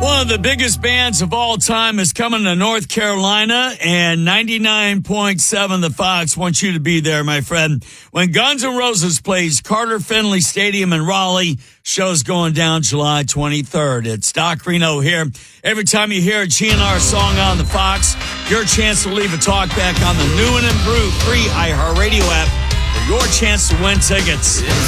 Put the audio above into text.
One of the biggest bands of all time is coming to North Carolina, and 99.7 The Fox wants you to be there, my friend. When Guns N' Roses plays Carter Finley Stadium in Raleigh, show's going down July 23rd. It's Doc Reno here. Every time you hear a GNR song on The Fox, your chance to leave a talkback on the new and improved free iHeartRadio app for your chance to win tickets.